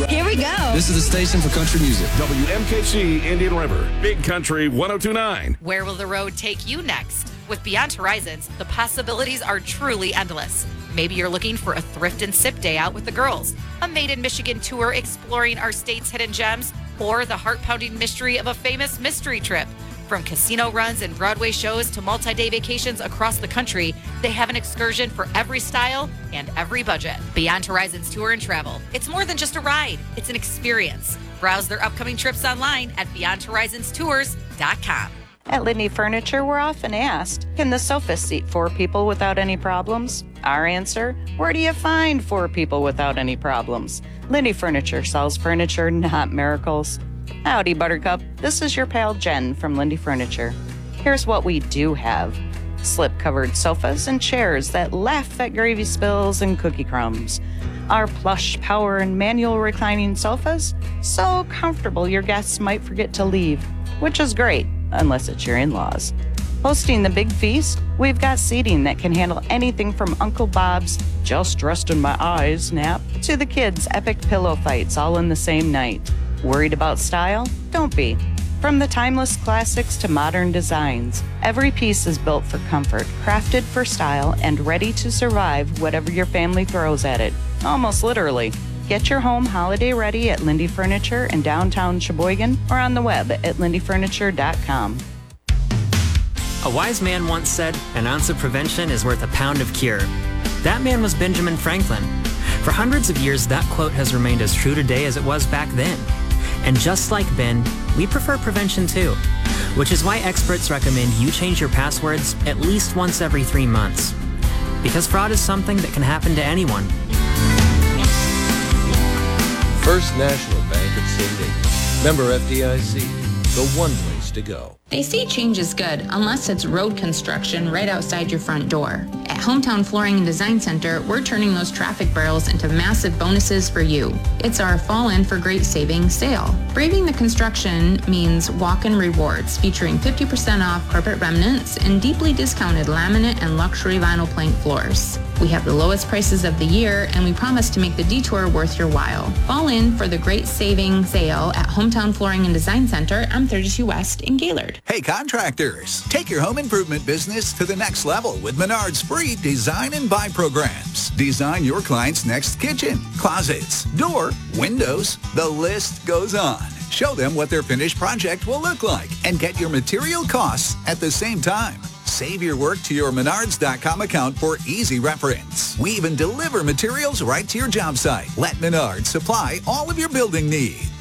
Here we go. This is the station for country music. WMKC Indian River, Big Country 102.9. Where will the road take you next? With Beyond Horizons, the possibilities are truly endless. Maybe you're looking for a thrift and sip day out with the girls, a Made in Michigan tour exploring our state's hidden gems, or the heart-pounding mystery of a famous mystery trip. From casino runs and Broadway shows to multi-day vacations across the country, they have an excursion for every style and every budget. Beyond Horizons Tour and Travel. It's more than just a ride. It's an experience. Browse their upcoming trips online at BeyondHorizonsTours.com. At Lindy Furniture, we're often asked, can the sofa seat 4 people without any problems? Our answer, where do you find 4 people without any problems? Lindy Furniture sells furniture, not miracles. Howdy, Buttercup. This is your pal Jen from Lindy Furniture. Here's what we do have. Slip-covered sofas and chairs that laugh at gravy spills and cookie crumbs. Our plush, power, and manual reclining sofas, so comfortable your guests might forget to leave, which is great, unless it's your in-laws. Hosting the big feast, we've got seating that can handle anything from Uncle Bob's just rest in my eyes nap to the kids' epic pillow fights all in the same night. Worried about style? Don't be. From the timeless classics to modern designs, every piece is built for comfort, crafted for style, and ready to survive whatever your family throws at it. Almost literally. Get your home holiday ready at Lindy Furniture in downtown Sheboygan or on the web at lindyfurniture.com. A wise man once said, an ounce of prevention is worth a pound of cure. That man was Benjamin Franklin. For hundreds of years, that quote has remained as true today as it was back then. And just like Ben, we prefer prevention too, which is why experts recommend you change your passwords at least once every 3 months. Because fraud is something that can happen to anyone. First National Bank of St. David. Member FDIC. The one place to go. They say change is good unless it's road construction right outside your front door. At Hometown Flooring and Design Center, we're turning those traffic barrels into massive bonuses for you. It's our Fall In for Great Savings sale. Braving the construction means walk-in rewards featuring 50% off carpet remnants and deeply discounted laminate and luxury vinyl plank floors. We have the lowest prices of the year, and we promise to make the detour worth your while. Fall in for the Great Saving sale at Hometown Flooring and Design Center on 32 West in Gaylord. Hey contractors, take your home improvement business to the next level with Menard's free Design and Buy programs. Design your client's next kitchen, closets, door, windows. The list goes on. Show them what their finished project will look like and get your material costs at the same time. Save your work to your Menards.com account for easy reference. We even deliver materials right to your job site. Let Menards supply all of your building needs.